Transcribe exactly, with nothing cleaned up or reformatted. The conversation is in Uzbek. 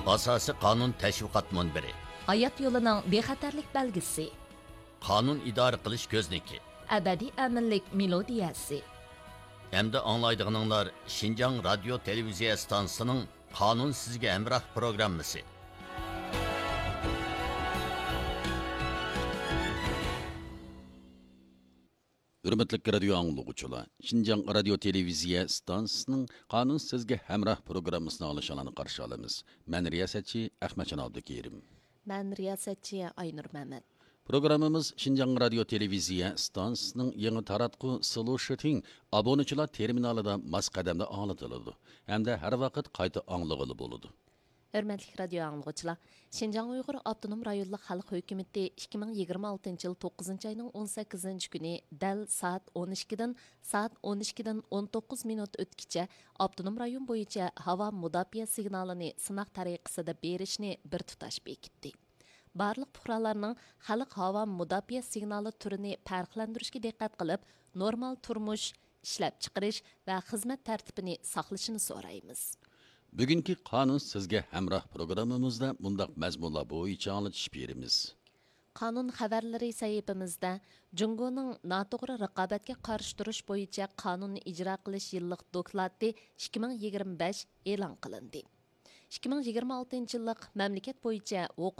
Asosiy qonun tashviqot munbiri. Hayot yo'lining bexatarlik belgisi. Qonun idora qilish ko'zniki. Abadiy aminlik melodiyasi. Hamda anglaydiganlar Şinjan radio televiziya stansiyasining Qonun sizga hamroh programmasi. Hürmetli radio anglagıçılar, Şinjan radio televiziya stansiyasining Qonun sizga hamroh programmasini olishini qarshi olamiz. Men riyosatchi Ahmadjon Abdukerim. Men riyosatchi Aynur Mehmet. Programmamiz Şinjan radio televiziya stansiyasining yangi taratqu Solution obunachilar terminalida mas qadamda anglatiladi hamda har vaqt qayta anglag'ili bo'ladi. Hürmetli radio anglagıçılar, Şinjan Uyghur Avtonom Rayonluq Xalq Hökuməti ikki ming yigirma oltinchi yil to'qqizinchi oyning o'n sakkizinchi kuni dal soat o'n ikkidan soat o'n ikkidan o'n to'qqiz minut o'tkicha Avtonom rayon bo'yicha havo mudofaa signalini sinoq tariqasida berishni bir tutash bekitdi. Barliq fuqarolarning xalq havo mudofaa signali turini farqlantirishga diqqat qilib, normal turmush, ishlab chiqarish va xizmat tartibini saqlashini so'raymiz. Bugungi Qonun sizga hamroh programmamizda bundaq mazmunlar bo'yicha anglatish beramiz. Qonun xabarlari sahifamizda Jungoning noto'g'ri raqobatga qarshi turish bo'yicha qonunni ijro qilish yillik doklati ikki ming yigirma besh e'lon qilindi. ikki ming yigirma oltinchi yillik mamlakat bo'yicha